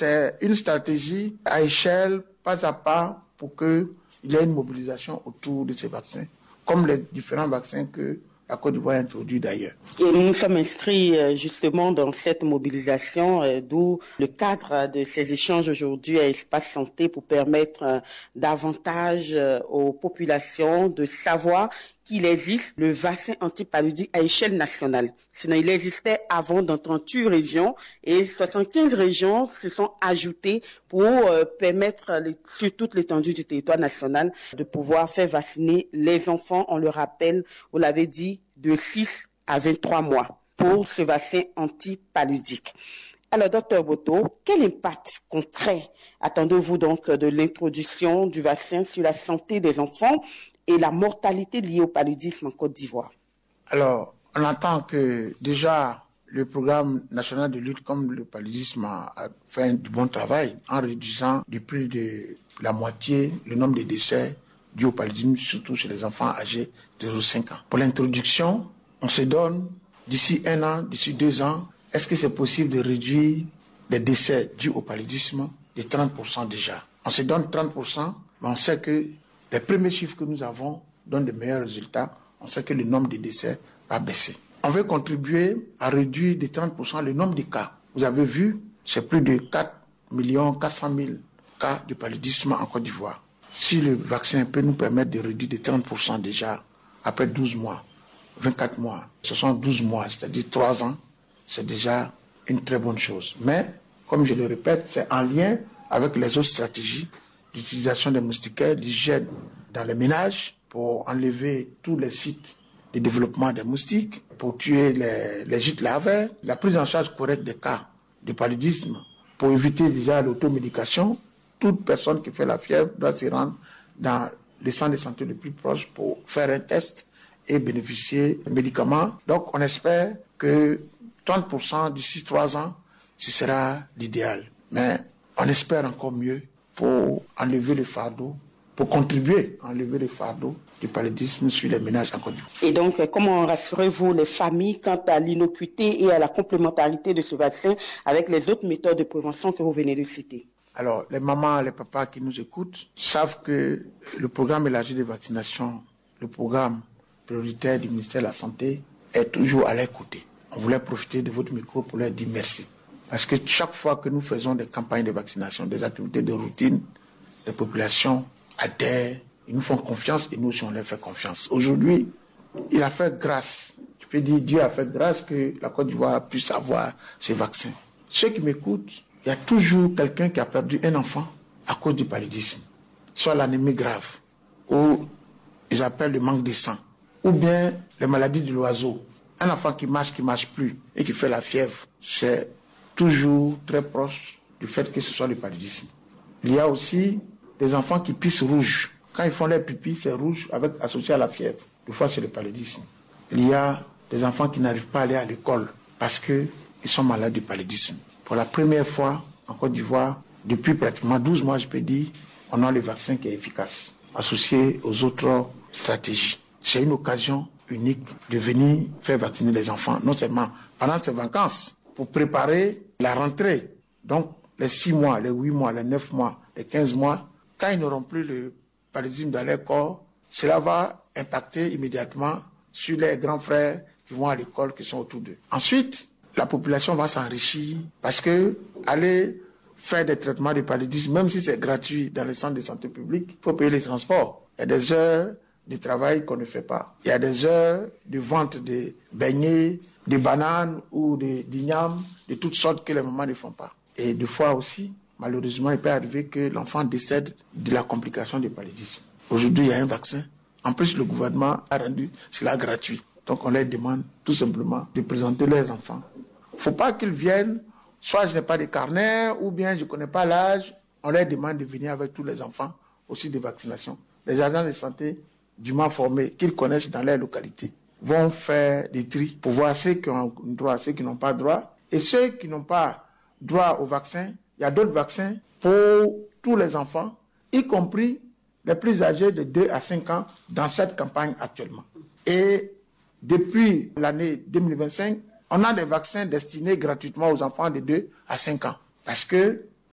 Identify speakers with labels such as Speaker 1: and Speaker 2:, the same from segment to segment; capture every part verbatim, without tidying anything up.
Speaker 1: c'est une stratégie à échelle, pas à pas, pour qu'il y ait une mobilisation autour de ces vaccins, comme les différents vaccins que la Côte d'Ivoire a introduits d'ailleurs.
Speaker 2: Et nous sommes inscrits justement dans cette mobilisation, d'où le cadre de ces échanges aujourd'hui à Espace Santé pour permettre davantage aux populations de savoir qu'il existe le vaccin antipaludisme à échelle nationale. Sinon, il existait avant dans trente-huit régions et soixante-quinze régions se sont ajoutées pour euh, permettre les, sur toute l'étendue du territoire national de pouvoir faire vacciner les enfants, on le rappelle, vous l'avez dit, de six à vingt-trois mois pour ce vaccin antipaludisme. Alors, docteur Boto, quel impact concret attendez-vous donc de l'introduction du vaccin sur la santé des enfants et la mortalité liée au paludisme en Côte d'Ivoire?
Speaker 1: Alors, on entend que déjà le programme national de lutte contre le paludisme a fait du bon travail en réduisant de plus de la moitié le nombre de décès dus au paludisme, surtout chez les enfants âgés de zéro à cinq ans. Pour l'introduction, on se donne d'ici un an, d'ici deux ans, est-ce que c'est possible de réduire les décès dus au paludisme de trente pour cent déjà? On se donne trente pour cent, mais on sait que les premiers chiffres que nous avons donnent de meilleurs résultats. On sait que le nombre de décès va baisser. On veut contribuer à réduire de trente pour cent le nombre de cas. Vous avez vu, c'est plus de quatre millions quatre cent mille cas de paludisme en Côte d'Ivoire. Si le vaccin peut nous permettre de réduire de trente pour cent déjà après douze mois, vingt-quatre mois, soixante-douze mois, c'est-à-dire trois ans, c'est déjà une très bonne chose. Mais, comme je le répète, c'est en lien avec les autres stratégies d'utilisation des moustiquaires, d'hygiène dans les ménages pour enlever tous les sites de développement des moustiques, pour tuer les, les gîtes larvaires, la prise en charge correcte des cas de paludisme, pour éviter déjà l'automédication. Toute personne qui fait la fièvre doit se rendre dans les centres de santé les plus proches pour faire un test et bénéficier de médicaments. Donc on espère que trente pour cent d'ici trois ans, ce sera l'idéal. Mais on espère encore mieux pour enlever le fardeau, pour contribuer à enlever le fardeau du paludisme sur les ménages en Côte d'Ivoire.
Speaker 2: Et donc, comment rassurez-vous les familles quant à l'innocuité et à la complémentarité de ce vaccin avec les autres méthodes de prévention que vous venez de citer?
Speaker 1: Alors, les mamans, les papas qui nous écoutent savent que le programme élargi de vaccination, le programme prioritaire du ministère de la Santé, est toujours à leur côté. On voulait profiter de votre micro pour leur dire merci. Parce que chaque fois que nous faisons des campagnes de vaccination, des activités de routine, les populations adhèrent, ils nous font confiance et nous aussi on leur fait confiance. Aujourd'hui, il a fait grâce. Je peux dire Dieu a fait grâce que la Côte d'Ivoire puisse avoir ces vaccins. Ceux qui m'écoutent, il y a toujours quelqu'un qui a perdu un enfant à cause du paludisme. Soit l'anémie grave, ou ils appellent le manque de sang, ou bien les maladies de l'oiseau. Un enfant qui marche, qui ne marche plus et qui fait la fièvre, c'est toujours très proche du fait que ce soit le paludisme. Il y a aussi des enfants qui pissent rouge. Quand ils font leur pipi, c'est rouge avec, associé à la fièvre. Des fois, c'est le paludisme. Il y a des enfants qui n'arrivent pas à aller à l'école parce qu'ils sont malades du paludisme. Pour la première fois en Côte d'Ivoire, depuis pratiquement douze mois, je peux dire, on a le vaccin qui est efficace, associé aux autres stratégies. C'est une occasion unique de venir faire vacciner les enfants, non seulement pendant ces vacances, pour préparer la rentrée. Donc, les six mois, les huit mois, les neuf mois, les quinze mois, quand ils n'auront plus le paludisme dans leur corps, cela va impacter immédiatement sur les grands frères qui vont à l'école, qui sont autour d'eux. Ensuite, la population va s'enrichir parce que aller faire des traitements de paludisme, même si c'est gratuit dans les centres de santé publique, il faut payer les transports. Il y a des heures de travail qu'on ne fait pas. Il y a des heures de vente de beignets, de bananes ou de d'igname, de toutes sortes que les mamans ne font pas. Et des fois aussi, malheureusement, il peut arriver que l'enfant décède de la complication du paludisme. Aujourd'hui, il y a un vaccin. En plus, le gouvernement a rendu cela gratuit. Donc, on leur demande tout simplement de présenter leurs enfants. Il ne faut pas qu'ils viennent, soit je n'ai pas de carnet, ou bien je ne connais pas l'âge. On leur demande de venir avec tous les enfants aussi de vaccination. Les agents de santé dûment formés, qu'ils connaissent dans leur localité, vont faire des tris pour voir ceux qui ont droit, ceux qui n'ont pas droit. Et ceux qui n'ont pas droit au vaccin, il y a d'autres vaccins pour tous les enfants, y compris les plus âgés de deux à cinq ans dans cette campagne actuellement. Et depuis l'année deux mille vingt-cinq, on a des vaccins destinés gratuitement aux enfants de deux à cinq ans. Parce que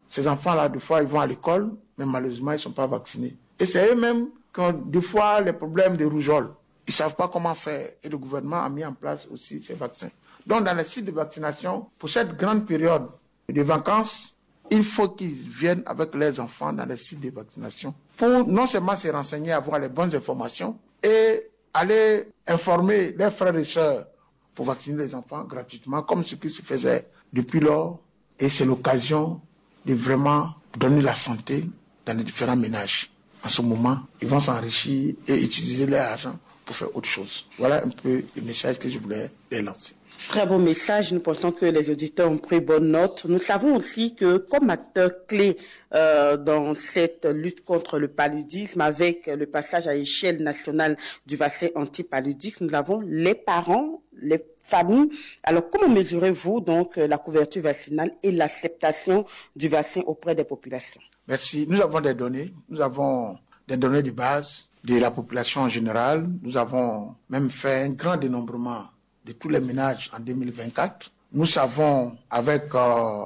Speaker 1: Ces enfants-là, des fois, ils vont à l'école, mais malheureusement, ils ne sont pas vaccinés. Et c'est eux-mêmes qui ont des fois les problèmes de rougeole. Ils ne savent pas comment faire. Et le gouvernement a mis en place aussi ces vaccins. Donc, dans les sites de vaccination, pour cette grande période de vacances, il faut qu'ils viennent avec leurs enfants dans les sites de vaccination pour non seulement se renseigner, avoir les bonnes informations et aller informer leurs frères et sœurs pour vacciner les enfants gratuitement, comme ce qui se faisait depuis lors. Et c'est l'occasion de vraiment donner la santé dans les différents ménages. En ce moment, ils vont s'enrichir et utiliser leur argent pour faire autre chose. Voilà un peu le message que je voulais les lancer.
Speaker 2: Très beau message. Nous pensons que les auditeurs ont pris bonne note. Nous savons aussi que comme acteur clé euh, dans cette lutte contre le paludisme, avec le passage à échelle nationale du vaccin antipaludisme, nous avons les parents, les familles. Alors, comment mesurez-vous donc la couverture vaccinale et l'acceptation du vaccin auprès des populations?
Speaker 1: Merci. Nous avons des données. Nous avons des données de base de la population en général. Nous avons même fait un grand dénombrement de tous les ménages en deux mille vingt-quatre. Nous savons, avec euh,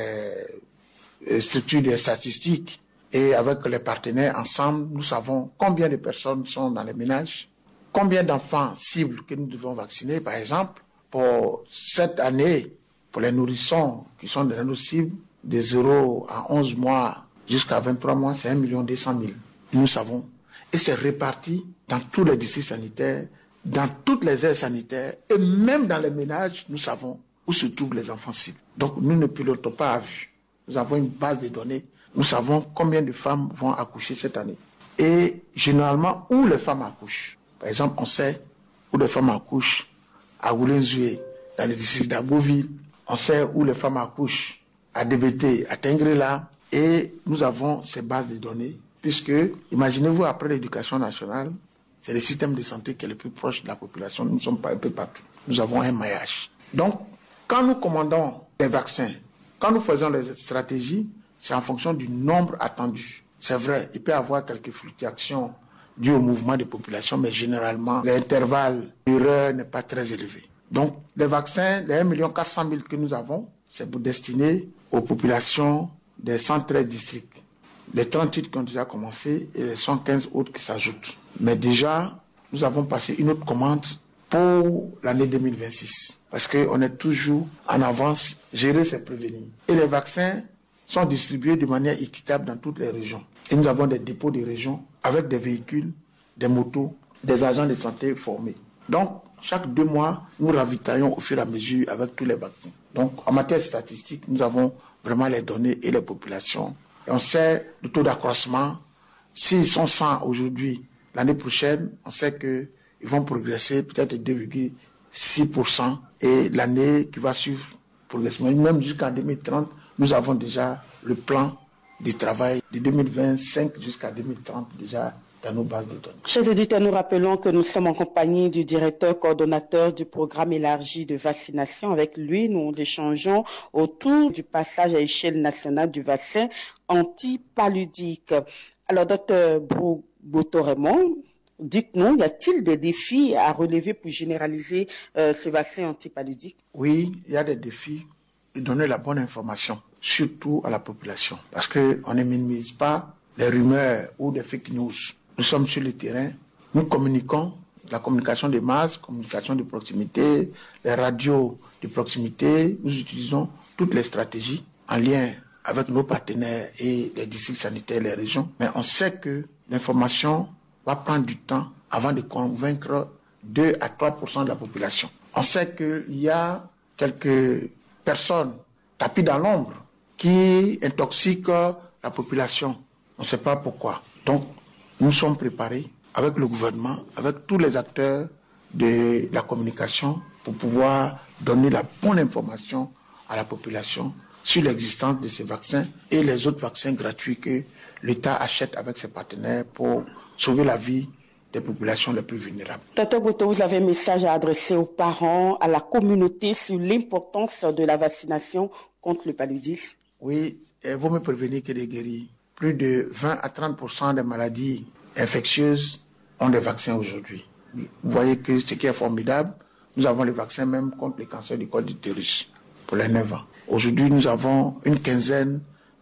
Speaker 1: les structures des statistiques et avec les partenaires ensemble, nous savons combien de personnes sont dans les ménages, combien d'enfants cibles que nous devons vacciner. Par exemple, pour cette année, pour les nourrissons qui sont dans nos cibles, de zéro à onze mois jusqu'à vingt-trois mois, c'est un million deux cent mille. Nous savons. Et c'est réparti dans tous les districts sanitaires, dans toutes les aires sanitaires, et même dans les ménages, nous savons où se trouvent les enfants cibles. Donc, nous ne pilotons pas à vue. Nous avons une base de données. Nous savons combien de femmes vont accoucher cette année. Et généralement, où les femmes accouchent. Par exemple, on sait où les femmes accouchent à Oulenzoué, dans le district d'Agoville. On sait où les femmes accouchent à D B T, à Tengrela. Et nous avons ces bases de données, puisque, imaginez-vous, après l'éducation nationale, c'est le système de santé qui est le plus proche de la population. Nous ne sommes pas un peu partout. Nous avons un maillage. Donc, quand nous commandons les vaccins, quand nous faisons les stratégies, c'est en fonction du nombre attendu. C'est vrai, il peut y avoir quelques fluctuations dues au mouvement des populations, mais généralement, l'intervalle d'erreur n'est pas très élevé. Donc, les vaccins, les un million quatre cent mille que nous avons, c'est pour destiner aux populations des cent treize districts. Les trente-huit qui ont déjà commencé et les cent quinze autres qui s'ajoutent. Mais déjà, nous avons passé une autre commande pour l'année deux mille vingt-six. Parce qu'on est toujours en avance, gérer c'est prévenir. Et les vaccins sont distribués de manière équitable dans toutes les régions. Et nous avons des dépôts de régions avec des véhicules, des motos, des agents de santé formés. Donc, chaque deux mois, nous ravitaillons au fur et à mesure avec tous les vaccins. Donc, en matière statistique, nous avons vraiment les données et les populations. Et on sait le taux d'accroissement. S'ils sont cent aujourd'hui, l'année prochaine, on sait qu'ils vont progresser peut-être deux virgule six pour cent. Et l'année qui va suivre, progressivement, même jusqu'en deux mille trente, nous avons déjà le plan de travail de deux mille vingt-cinq jusqu'à deux mille trente déjà dans nos bases de données.
Speaker 2: Chers auditeurs, nous rappelons que nous sommes en compagnie du directeur coordonnateur du programme élargi de vaccination. Avec lui, nous échangeons autour du passage à échelle nationale du vaccin antipaludique. Alors, docteur Boto-Raymond, dites-nous, y a-t-il des défis à relever pour généraliser euh, ce vaccin antipaludique?
Speaker 1: Oui, il y a des défis de donner la bonne information, surtout à la population. Parce qu'on ne minimise pas les rumeurs ou des fake news. Nous sommes sur le terrain, nous communiquons, la communication de masse, communication de proximité, les radios de proximité, nous utilisons toutes les stratégies en lien avec nos partenaires et les districts sanitaires, les régions. Mais on sait que l'information va prendre du temps avant de convaincre deux à trois pour cent de la population. On sait qu'il y a quelques personnes tapis dans l'ombre qui intoxiquent la population. On ne sait pas pourquoi. Donc, nous sommes préparés avec le gouvernement, avec tous les acteurs de la communication pour pouvoir donner la bonne information à la population sur l'existence de ces vaccins et les autres vaccins gratuits que l'État achète avec ses partenaires pour sauver la vie des populations les plus vulnérables.
Speaker 2: Docteur Boto, vous avez un message à adresser aux parents, à la communauté sur l'importance de la vaccination contre le paludisme?
Speaker 1: Oui, il vaut mieux prévenir que de guérir. Plus de vingt à trente pour cent des maladies infectieuses ont des vaccins aujourd'hui. Vous voyez que ce qui est formidable, nous avons les vaccins même contre le cancer du col de l'utérus pour les neuf ans. Aujourd'hui, nous avons une quinzaine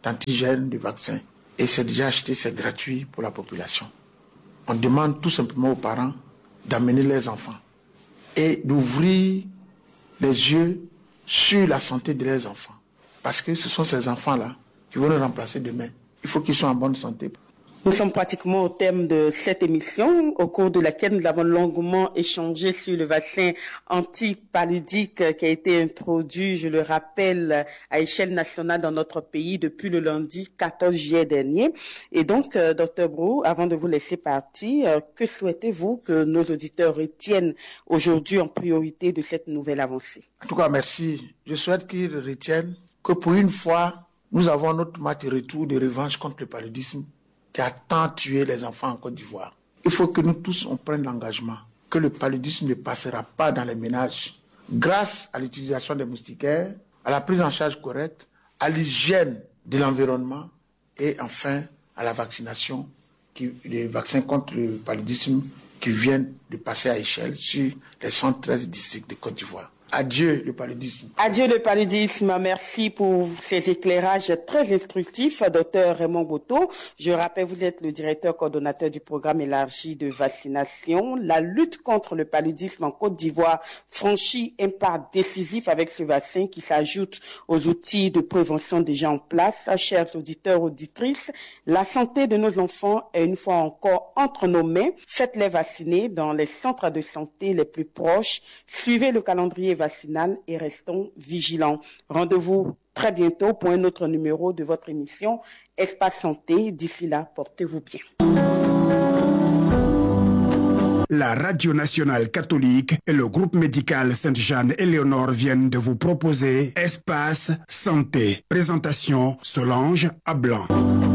Speaker 1: d'antigènes, de vaccins. Et c'est déjà acheté, c'est gratuit pour la population. On demande tout simplement aux parents d'amener leurs enfants et d'ouvrir les yeux sur la santé de leurs enfants. Parce que ce sont ces enfants-là qui vont nous remplacer demain. Il faut qu'ils soient en bonne santé.
Speaker 2: Nous sommes pratiquement au thème de cette émission, au cours de laquelle nous avons longuement échangé sur le vaccin antipaludique qui a été introduit, je le rappelle, à échelle nationale dans notre pays depuis le lundi quatorze juillet dernier. Et donc, euh, docteur Brou, avant de vous laisser partir, euh, que souhaitez-vous que nos auditeurs retiennent aujourd'hui en priorité de cette nouvelle avancée?
Speaker 1: En tout cas, merci. Je souhaite qu'ils retiennent que pour une fois, nous avons notre match de retour de revanche contre le paludisme qui a tant tué les enfants en Côte d'Ivoire. Il faut que nous tous, on prenne l'engagement que le paludisme ne passera pas dans les ménages grâce à l'utilisation des moustiquaires, à la prise en charge correcte, à l'hygiène de l'environnement et enfin à la vaccination, qui, les vaccins contre le paludisme qui viennent de passer à échelle sur les cent treize districts de Côte d'Ivoire. Adieu le paludisme.
Speaker 2: Adieu le paludisme. Merci pour ces éclairages très instructifs, docteur Raymond Boto. Je rappelle, vous êtes le directeur coordonnateur du programme élargi de vaccination. La lutte contre le paludisme en Côte d'Ivoire franchit un pas décisif avec ce vaccin qui s'ajoute aux outils de prévention déjà en place. Chers auditeurs, auditrices, la santé de nos enfants est une fois encore entre nos mains. Faites-les vacciner dans les centres de santé les plus proches. Suivez le calendrier vaccinal et restons vigilants. Rendez-vous très bientôt pour un autre numéro de votre émission Espace Santé. D'ici là, portez-vous bien.
Speaker 3: La Radio Nationale Catholique et le groupe médical Sainte-Jeanne-Éléonore viennent de vous proposer Espace Santé. Présentation Solange Ablan.